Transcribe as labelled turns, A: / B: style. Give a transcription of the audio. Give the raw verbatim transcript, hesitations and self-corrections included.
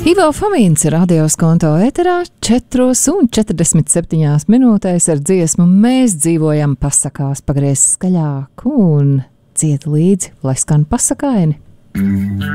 A: Ivo Fomīns radio skonto ēterā četros un četrdesmit septiņās minūtēs ar dziesmu Mēs dzīvojam pasakās. Pagriez skaļāk un ciet līdzi, lai skan pasakaini.